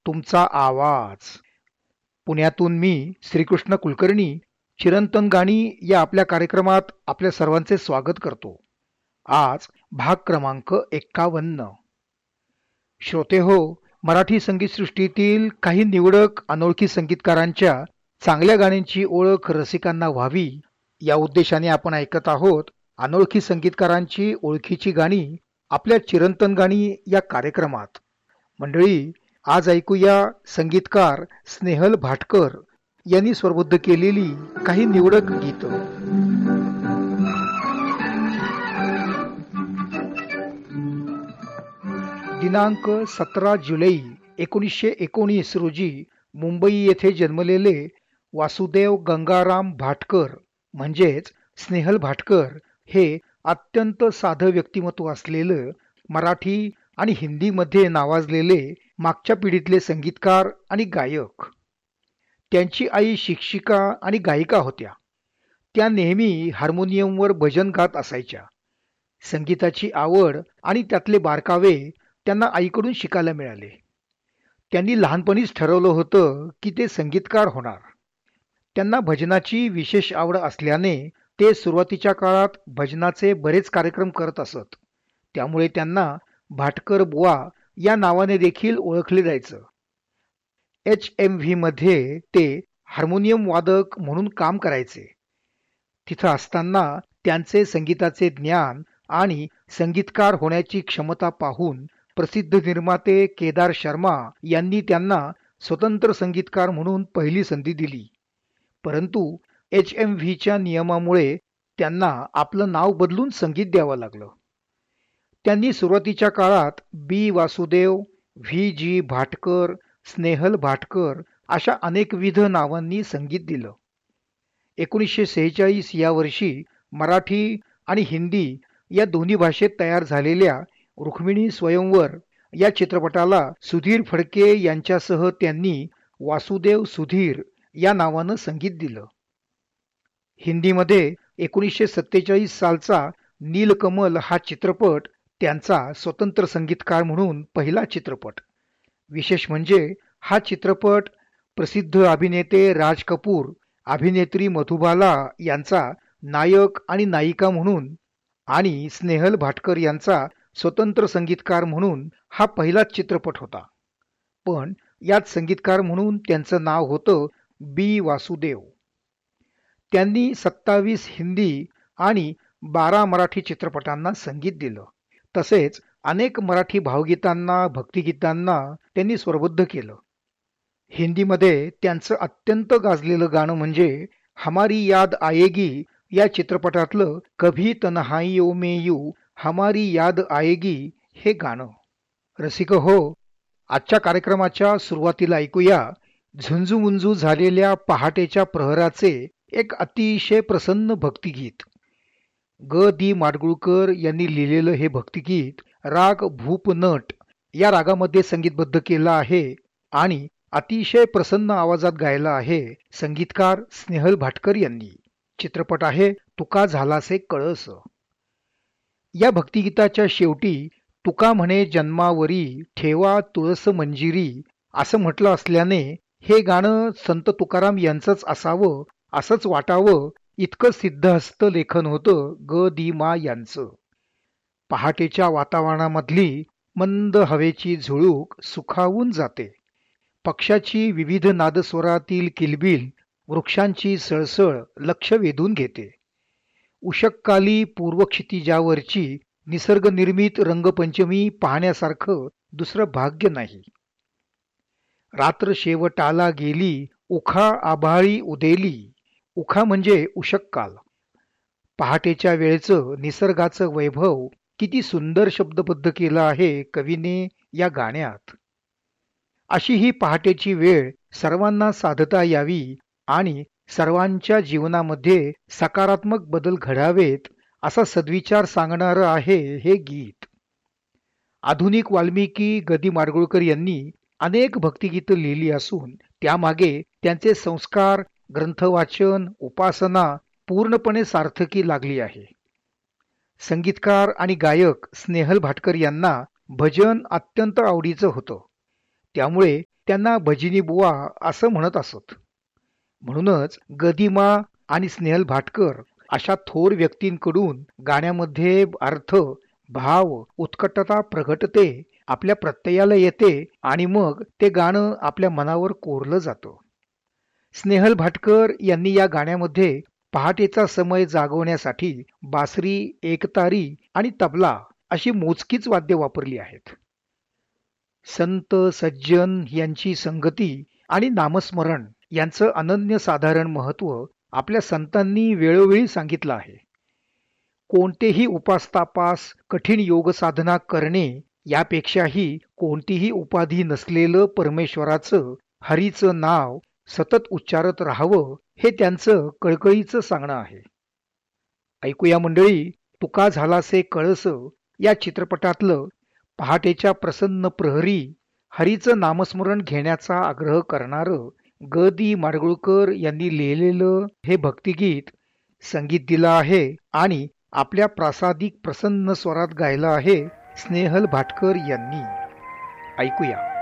तुमचा आवाज. पुण्यातून मी श्रीकृष्ण कुलकर्णी चिरंतन गाणी या आपल्या कार्यक्रमात आपल्या सर्वांचे स्वागत करतो. आज भाग क्रमांक 51. श्रोते हो, मराठी संगीतसृष्टीतील काही निवडक अनोळखी संगीतकारांच्या चांगल्या गाण्यांची ओळख रसिकांना व्हावी या उद्देशाने आपण ऐकत आहोत अनोळखी संगीतकारांची ओळखीची गाणी आपल्या चिरंतन गाणी या कार्यक्रमात. मंडळी, आज ऐकूया संगीतकार स्नेहल भाटकर यांनी स्वरबद्ध केलेली काही निवडक गीतं. दिनांक 17 जुलै 1919 रोजी मुंबई येथे जन्मलेले वासुदेव गंगाराम भाटकर म्हणजेच स्नेहल भाटकर हे अत्यंत साधं व्यक्तिमत्व असलेलं मराठी आणि हिंदीमध्ये नावाजलेले मागच्या पिढीतले संगीतकार आणि गायक. त्यांची आई शिक्षिका आणि गायिका होत्या. त्या नेहमी हार्मोनियमवर भजन गात असायच्या. संगीताची आवड आणि त्यातले बारकावे त्यांना आईकडून शिकायला मिळाले. त्यांनी लहानपणीच ठरवलं होतं की ते संगीतकार होणार. त्यांना भजनाची विशेष आवड असल्याने ते सुरुवातीच्या काळात भजनाचे बरेच कार्यक्रम करत असत. त्यामुळे त्यांना भाटकर बुवा या नावाने देखील ओळखले जायचं. HMV मध्ये ते हार्मोनियम वादक म्हणून काम करायचे. तिथं असताना त्यांचे संगीताचे ज्ञान आणि संगीतकार होण्याची क्षमता पाहून प्रसिद्ध निर्माते केदार शर्मा यांनी त्यांना स्वतंत्र संगीतकार म्हणून पहिली संधी दिली. परंतु HMVच्या नियमामुळे त्यांना आपलं नाव बदलून संगीत द्यावं लागलं. त्यांनी सुरुवातीच्या काळात बी वासुदेव, VG भाटकर, स्नेहल भाटकर अशा अनेकविध नावांनी संगीत दिलं. 1946 या वर्षी मराठी आणि हिंदी या दोन्ही भाषेत तयार झालेल्या रुक्मिणी स्वयंवर या चित्रपटाला सुधीर फडके यांच्यासह त्यांनी वासुदेव सुधीर या नावानं संगीत दिलं. हिंदीमध्ये 1947 सालचा नीलकमल हा चित्रपट त्यांचा स्वतंत्र संगीतकार म्हणून पहिला चित्रपट. विशेष म्हणजे हा चित्रपट प्रसिद्ध अभिनेते राज कपूर, अभिनेत्री मधुबाला यांचा नायक आणि नायिका म्हणून आणि स्नेहल भाटकर यांचा स्वतंत्र संगीतकार म्हणून हा पहिलाच चित्रपट होता. पण यात संगीतकार म्हणून त्यांचं नाव होतं बी वासुदेव. त्यांनी 27 हिंदी आणि 12 मराठी चित्रपटांना संगीत दिलं. तसेच अनेक मराठी भावगीतांना, भक्तिगीतांना त्यांनी स्वरबद्ध केलं. हिंदीमध्ये त्यांचं अत्यंत गाजलेलं गाणं म्हणजे हमारी याद आएगी या चित्रपटातलं कभी तन्हाईयों में यूं हमारी याद आएगी हे गाणं. रसिक हो, आजच्या कार्यक्रमाच्या सुरुवातीला ऐकूया झुंजूमुंजू झालेल्या पहाटेच्या प्रहराचे एक अतिशय प्रसन्न भक्तिगीत. ग. माडगुळकर यांनी लिहिलेलं हे भक्तिगीत राग भूपनट या रागामध्ये संगीतबद्ध केलं आहे आणि अतिशय प्रसन्न आवाजात गायला आहे संगीतकार स्नेहल भाटकर यांनी. चित्रपट आहे तुका झालासे कळस. या भक्तिगीताच्या शेवटी तुका म्हणे जन्मावरी ठेवा तुळस मंजिरी असं म्हटलं असल्याने हे गाणं संत तुकाराम यांचंच असावं असंच वाटावं इतकं सिद्धहस्त लेखन होतं ग. यांचं. पहाटेच्या वातावरणामधली मंद हवेची झुळूक सुखावून जाते. पक्षाची विविध नादस्वरातील किलबिल, वृक्षांची सळसळ लक्ष वेधून घेते. उषक्काली पूर्वक्षितिजावरची निसर्गनिर्मित रंगपंचमी पाहण्यासारखं दुसरं भाग्य नाही. रात्र शेवटाला गेली, उखा आभाळी उदेली. उखा म्हणजे उषक्काल. पहाटेच्या वेळेचं निसर्गाचं वैभव किती सुंदर शब्दबद्ध केलं आहे कवीने या गाण्यात. अशी ही पहाटेची वेळ सर्वांना साधता यावी आणि सर्वांच्या जीवनामध्ये सकारात्मक बदल घडावेत असा सद्विचार सांगणारं आहे हे गीत. आधुनिक वाल्मिकी ग. माडगुळकर यांनी अनेक भक्तिगीतं लिहिली असून त्यामागे त्यांचे संस्कार, ग्रंथवाचन, उपासना पूर्णपणे सार्थकी लागली आहे. संगीतकार आणि गायक स्नेहल भाटकर यांना भजन अत्यंत आवडीचं होतं. त्यामुळे त्यांना भजिनी बुवा असं म्हणत असत. म्हणूनच गदिमा आणि स्नेहल भाटकर अशा थोर व्यक्तींकडून गाण्यामध्ये अर्थ, भाव, उत्कटता प्रगटते, आपल्या प्रत्ययाला येते आणि मग ते गाणं आपल्या मनावर कोरलं जातं. स्नेहल भाटकर यांनी या गाण्यामध्ये पहाटेचा समय जागवण्यासाठी बासरी, एकतारी आणि तबला अशी मोजकीच वाद्य वापरली आहेत. संत सज्जन यांची संगती आणि नामस्मरण यांचं अनन्यसाधारण महत्त्व आपल्या संतांनी वेळोवेळी सांगितलं आहे. कोणतेही उपासतापास कठीण योगसाधना करणे यापेक्षाही कोणतीही उपाधी नसलेलं परमेश्वराचं, हरीचं नाव सतत उच्चारत राहावं हे त्यांचं कळकळीचं सांगणं आहे. ऐकूया मंडळी, तुका झालासे कळस या चित्रपटातलं पहाटेच्या प्रसन्न प्रहरी हरीचं नामस्मरण घेण्याचा आग्रह करणारं ग दी माडगुळकर यांनी लिहिलेलं हे भक्तिगीत संगीत दिलं आहे आणि आपल्या प्रासादिक प्रसन्न स्वरात गायलं आहे स्नेहल भाटकर यांनी. ऐकूया.